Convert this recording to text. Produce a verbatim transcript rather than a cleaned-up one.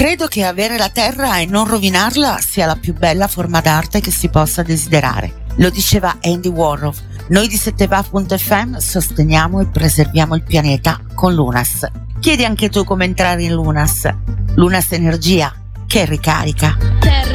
Credo che avere la terra e non rovinarla sia la più bella forma d'arte che si possa desiderare. Lo diceva Andy Warhol. Noi di sette va punto effe emme sosteniamo e preserviamo il pianeta con Lunas. Chiedi anche tu come entrare in Lunas. Lunas Energia, che ricarica.